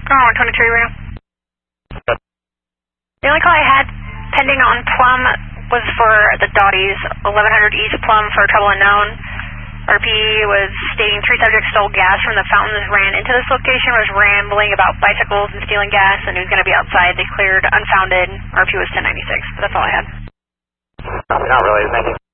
Oh, 23 radio. The only call I had pending on Plum was for the Dotties, 1100 East Plum for trouble unknown. RP was stating 3 subjects stole gas from the fountains, ran into this location, was rambling about bicycles and stealing gas, and he was going to be outside. They cleared unfounded. RP was 1096, but that's all I had. Not really, thank you.